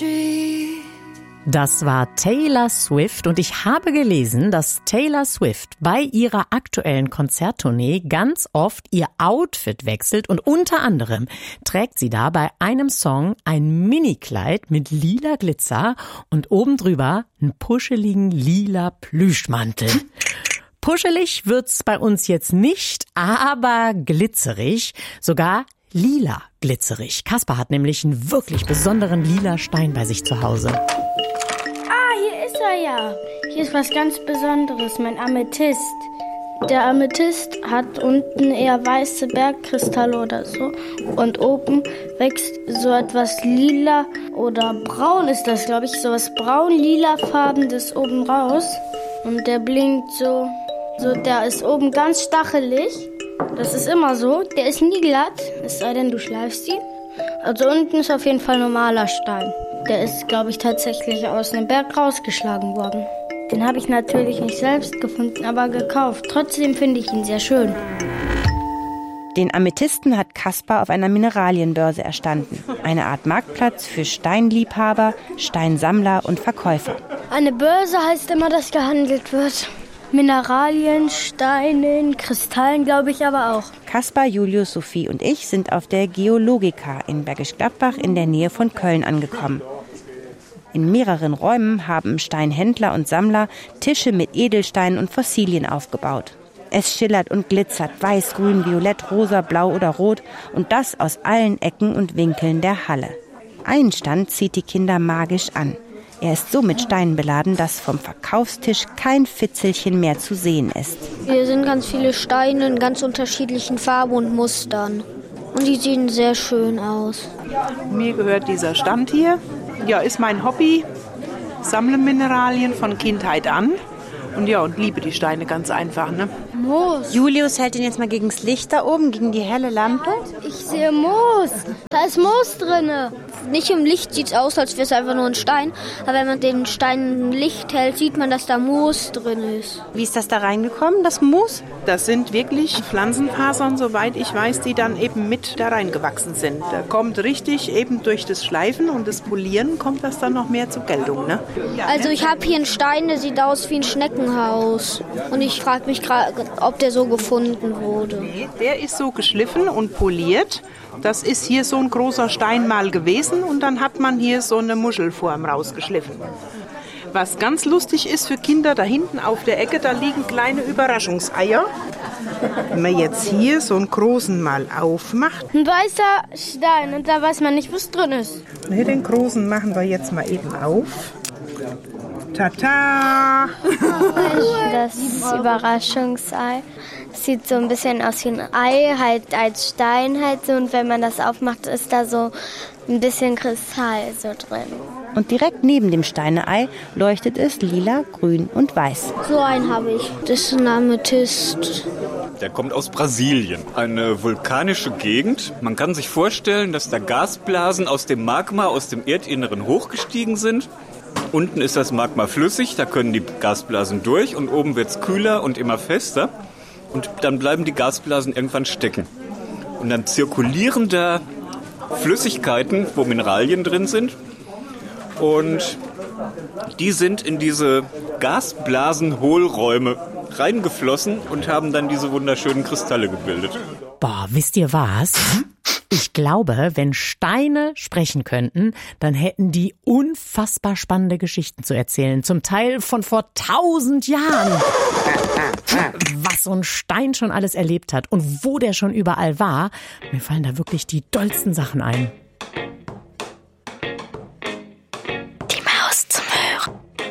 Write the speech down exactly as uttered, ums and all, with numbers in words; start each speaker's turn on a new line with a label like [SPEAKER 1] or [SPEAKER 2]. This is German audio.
[SPEAKER 1] street.
[SPEAKER 2] Das war Taylor Swift und ich habe gelesen, dass Taylor Swift bei ihrer aktuellen Konzerttournee ganz oft ihr Outfit wechselt und unter anderem trägt sie da bei einem Song ein Minikleid mit lila Glitzer und oben drüber einen puscheligen lila Plüschmantel. Puschelig wird's bei uns jetzt nicht, aber glitzerig, sogar lila glitzerig. Kaspar hat nämlich einen wirklich besonderen lila Stein bei sich zu Hause.
[SPEAKER 3] Hier ist er ja. Hier ist was ganz Besonderes, mein Amethyst. Der Amethyst hat unten eher weiße Bergkristalle oder so. Und oben wächst so etwas lila oder braun ist das, glaube ich. So was braun-lila-farbenes oben raus. Und der blinkt so, so, der ist oben ganz stachelig. Das ist immer so. Der ist nie glatt, es sei denn, du schleifst ihn. Also unten ist auf jeden Fall normaler Stein. Der ist, glaube ich, tatsächlich aus einem Berg rausgeschlagen worden. Den habe ich natürlich nicht selbst gefunden, aber gekauft. Trotzdem finde ich ihn sehr schön.
[SPEAKER 4] Den Amethysten hat Kaspar auf einer Mineralienbörse erstanden. Eine Art Marktplatz für Steinliebhaber, Steinsammler und Verkäufer.
[SPEAKER 3] Eine Börse heißt immer, dass gehandelt wird. Mineralien, Steinen, Kristallen, glaube ich aber auch.
[SPEAKER 4] Kaspar, Julius, Sophie und ich sind auf der Geologica in Bergisch Gladbach in der Nähe von Köln angekommen. In mehreren Räumen haben Steinhändler und Sammler Tische mit Edelsteinen und Fossilien aufgebaut. Es schillert und glitzert, weiß, grün, violett, rosa, blau oder rot und das aus allen Ecken und Winkeln der Halle. Ein Stand zieht die Kinder magisch an. Er ist so mit Steinen beladen, dass vom Verkaufstisch kein Fitzelchen mehr zu sehen ist.
[SPEAKER 5] Hier sind ganz viele Steine in ganz unterschiedlichen Farben und Mustern. Und die sehen sehr schön aus.
[SPEAKER 6] Mir gehört dieser Stand hier. Ja, ist mein Hobby. Sammle Mineralien von Kindheit an. Und ja, und liebe die Steine ganz einfach, ne?
[SPEAKER 3] Moos.
[SPEAKER 4] Julius hält ihn jetzt mal gegens Licht da oben, gegen die helle Lampe.
[SPEAKER 3] Ich sehe Moos. Da ist Moos drinne.
[SPEAKER 5] Nicht im Licht sieht es aus, als wäre es einfach nur ein Stein. Aber wenn man den Stein im Licht hält, sieht man, dass da Moos drin ist.
[SPEAKER 4] Wie ist das da reingekommen, das Moos?
[SPEAKER 6] Das sind wirklich Pflanzenfasern, soweit ich weiß, die dann eben mit da reingewachsen sind. Da kommt richtig eben durch das Schleifen und das Polieren kommt das dann noch mehr zur Geltung, ne?
[SPEAKER 5] Also ich habe hier einen Stein, der sieht aus wie ein Schneckenhaus. Und ich frage mich gerade, ob der so gefunden wurde.
[SPEAKER 6] Nee, der ist so geschliffen und poliert. Das ist hier so ein großer Stein mal gewesen und dann hat man hier so eine Muschelform rausgeschliffen. Was ganz lustig ist für Kinder, da hinten auf der Ecke, da liegen kleine Überraschungseier. Wenn man jetzt hier so einen großen mal aufmacht.
[SPEAKER 3] Ein weißer Stein und da weiß man nicht, was drin ist.
[SPEAKER 6] Ne, den großen machen wir jetzt mal eben auf. Tata!
[SPEAKER 3] Das Überraschungsei sieht so ein bisschen aus wie ein Ei, halt als Stein halt so. Und wenn man das aufmacht, ist da so ein bisschen Kristall so drin.
[SPEAKER 4] Und direkt neben dem Steineei leuchtet es lila, grün und weiß.
[SPEAKER 5] So einen habe ich. Das ist ein Amethyst.
[SPEAKER 7] Der kommt aus Brasilien, eine vulkanische Gegend. Man kann sich vorstellen, dass da Gasblasen aus dem Magma, aus dem Erdinneren hochgestiegen sind. Unten ist das Magma flüssig, da können die Gasblasen durch und oben wird es kühler und immer fester. Und dann bleiben die Gasblasen irgendwann stecken. Und dann zirkulieren da Flüssigkeiten, wo Mineralien drin sind. Und die sind in diese Gasblasenhohlräume reingeflossen und haben dann diese wunderschönen Kristalle gebildet.
[SPEAKER 2] Boah, wisst ihr was? Ich glaube, wenn Steine sprechen könnten, dann hätten die unfassbar spannende Geschichten zu erzählen. Zum Teil von vor tausend Jahren. Was so ein Stein schon alles erlebt hat und wo der schon überall war. Mir fallen da wirklich die dollsten Sachen ein.